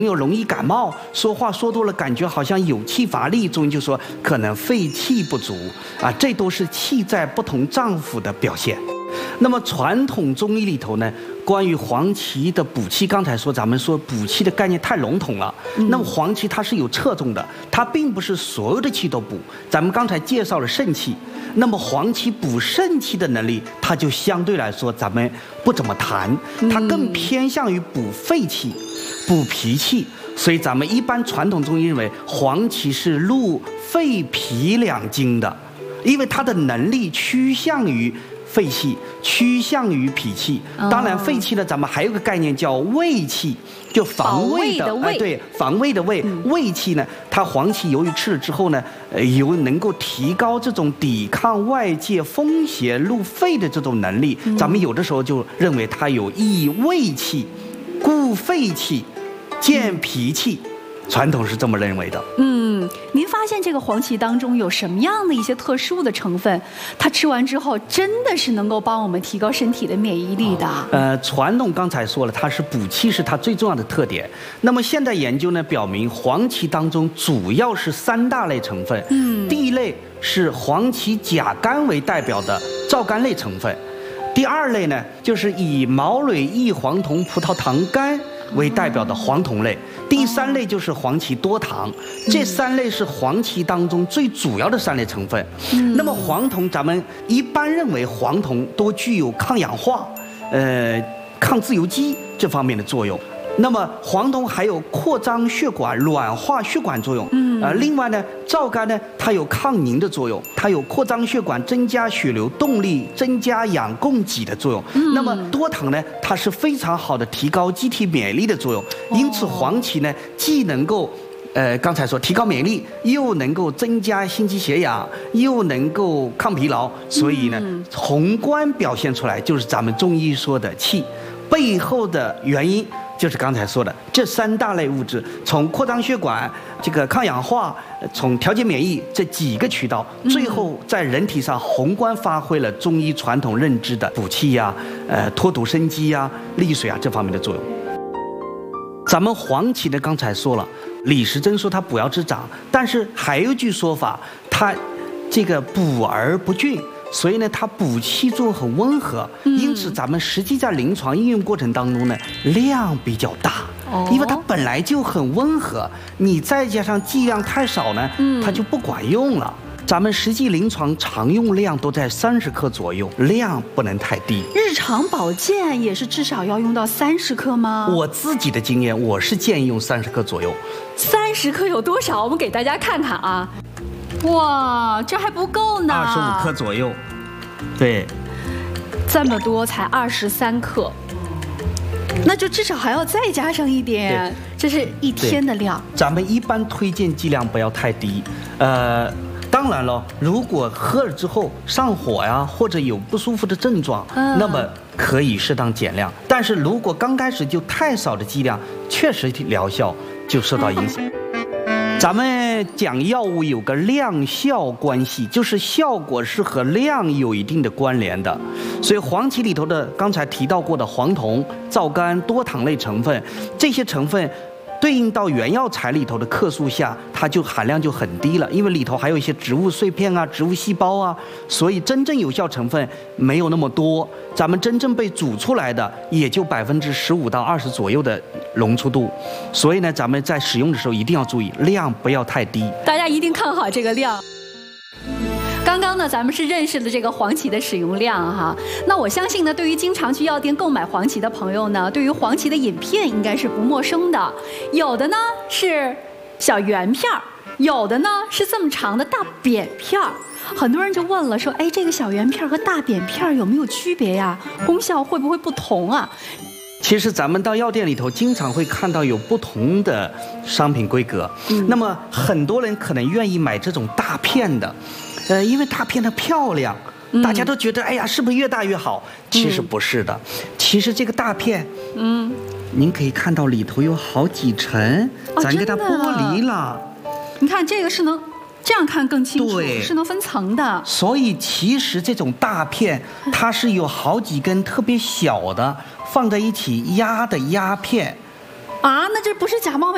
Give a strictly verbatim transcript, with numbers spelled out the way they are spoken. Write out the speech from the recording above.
又容易感冒，说话说多了感觉好像有气乏力，中医就说可能肺气不足啊，这都是气在不同脏腑的表现。那么传统中医里头呢，关于黄芪的补气，刚才说咱们说补气的概念太笼统了。嗯、那么黄芪它是有侧重的，它并不是所有的气都补。咱们刚才介绍了肾气，那么黄芪补肾气的能力，它就相对来说咱们不怎么谈，它更偏向于补肺气、补脾气。所以咱们一般传统中医认为黄芪是入肺脾两经的，因为它的能力趋向于肺气，趋向于脾气。当然，肺气呢，咱们还有个概念叫胃气，就防卫的，哎、呃，对，防卫的胃。嗯、胃气呢，它黄芪由于吃了之后呢，呃，有能够提高这种抵抗外界风邪入肺的这种能力。嗯、咱们有的时候就认为它有益胃气、固肺气、健脾气。传统是这么认为的。 嗯，您发现这个黄芪当中有什么样的一些特殊的成分？它吃完之后真的是能够帮我们提高身体的免疫力的。 呃，传统刚才说了，它是补气是它最重要的特点。那么现代研究呢表明，黄芪当中主要是三大类成分。嗯，第一类是黄芪甲苷为代表的皂苷类成分。第二类呢，就是以毛蕊异黄酮葡萄糖苷为代表的黄酮类，第三类就是黄芪多糖，这三类是黄芪当中最主要的三类成分。嗯、那么黄酮，咱们一般认为黄酮都具有抗氧化、呃抗自由基这方面的作用。那么黄酮还有扩张血管、软化血管作用。嗯，呃，另外呢，皂苷呢，它有抗凝的作用，它有扩张血管、增加血流动力、增加氧供给的作用。嗯、那么多糖呢，它是非常好的提高机体免疫力的作用。因此，黄芪呢，既能够呃，刚才说提高免疫力，又能够增加心肌血氧，又能够抗疲劳，所以呢，嗯、宏观表现出来就是咱们中医说的气背后的原因。就是刚才说的这三大类物质，从扩张血管、这个抗氧化、从调节免疫这几个渠道，最后在人体上宏观发挥了中医传统认知的补气呀、呃脱土生机呀、利水啊这方面的作用。咱们黄芪呢，刚才说了，李时珍说它补药之长，但是还有一句说法，它这个补而不峻。所以呢，它补气作用很温和，因此咱们实际在临床应用过程当中呢，量比较大，因为它本来就很温和，你再加上剂量太少呢，它就不管用了。咱们实际临床常用量都在三十克左右，量不能太低。 日常保健也是至少要用到三十克吗？ 我自己的经验，我是建议用三十克左右。 三十克有多少？我们给大家看看啊。哇，这还不够呢！ 二十五克左右，对， 这么多才二十三克，那就至少还要再加上一点，这是一天的量。 咱们一般推荐剂量不要太低，呃，当然了，如果喝了之后上火呀，或者有不舒服的症状，嗯、那么可以适当减量。但是如果刚开始就太少的剂量，确实疗效就受到影响。咱们讲药物有个量效关系，就是效果是和量有一定的关联的。所以黄芪里头的刚才提到过的黄酮、皂苷、多糖类成分，这些成分对应到原药材里头的克数下，它就含量就很低了，因为里头还有一些植物碎片啊、植物细胞啊，所以真正有效成分没有那么多。咱们真正被煮出来的也就百分之十五到二十左右的浓稠度，所以呢，咱们在使用的时候一定要注意量不要太低。 大家一定看好这个量。刚刚呢，咱们是认识了这个黄芪的使用量哈。那我相信呢，对于经常去药店购买黄芪的朋友呢，对于黄芪的饮片应该是不陌生的。有的呢是小圆片儿，有的呢是这么长的大扁片儿。很多人就问了，说，哎，这个小圆片和大扁片有没有区别呀？功效会不会不同啊？ 其实咱们到药店里头经常会看到有不同的商品规格，嗯、那么很多人可能愿意买这种大片的，呃，因为大片的漂亮，嗯、大家都觉得哎呀，是不是越大越好？其实不是的，嗯、其实这个大片，嗯，您可以看到里头有好几层， 哦、 咱给它剥离了。 你看这个是能这样看更清楚，是能分层的。 所以其实这种大片，它是有好几根特别小的。放在一起压的压片， 啊，那这不是假冒伪